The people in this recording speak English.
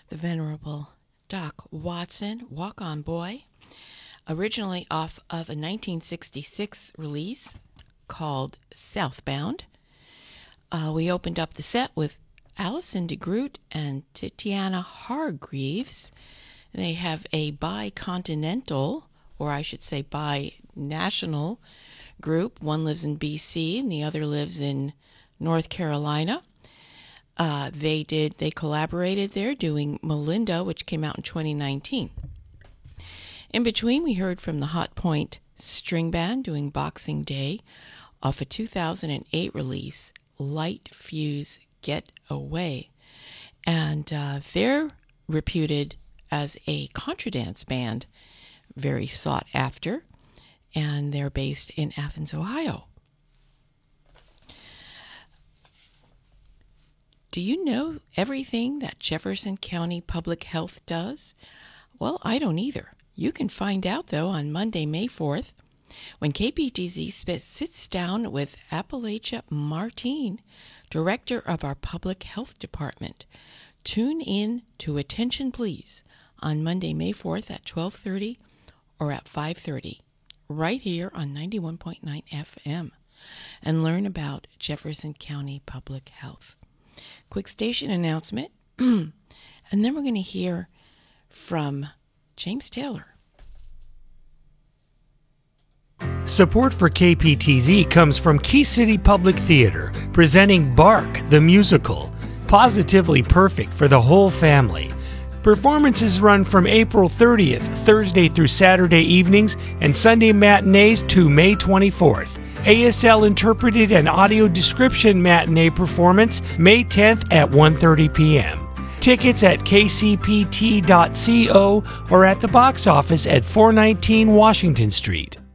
the Venerable Doc Watson, Walk On Boy, originally off of a 1966 release called Southbound. We opened up the set with Alison DeGroot and Titiana Hargreaves. They have a bi-continental, or I should say bi-national group. One lives in BC and the other lives in North Carolina. They collaborated there doing Melinda, which came out in 2019. In between, we heard from the Hot Point String Band doing Boxing Day off a 2008 release, Light Fuse Get Away. And they're reputed as a contradance band, very sought after, and they're based in Athens, Ohio. Do you know everything that Jefferson County Public Health does? Well, I don't either. You can find out, though, on Monday, May 4th, when KPTZ sits down with Appalachia Martine, director of our Public Health Department. Tune in to Attention Please on Monday, May 4th at 12:30 or at 5:30, right here on 91.9 FM, and learn about Jefferson County Public Health. Quick station announcement, and then we're going to hear from James Taylor. Support for KPTZ comes from Key City Public Theater, presenting Bark, the musical, positively perfect for the whole family. Performances run from April 30th, Thursday through Saturday evenings, and Sunday matinees to May 24th. ASL interpreted and audio description matinee performance May 10th at 1:30 p.m. Tickets at kcpt.co or at the box office at 419 Washington Street.